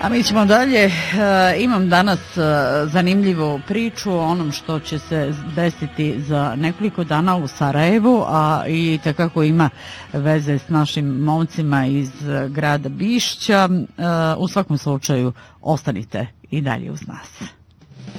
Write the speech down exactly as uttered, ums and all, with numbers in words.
A mi ćemo dalje. E, imam danas e, zanimljivu priču o onom što će se desiti za nekoliko dana u Sarajevu, a i takako ima veze s našim momcima iz grada Bišća. E, u svakom slučaju ostanite i dalje uz nas.